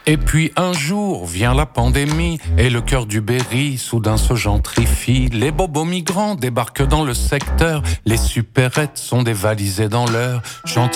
Et puis un jour vient la pandémie et le cœur du Berry soudain se gentrifie. Les bobos migrants débarquent dans le secteur, les supérettes sont dévalisées dans l'heure.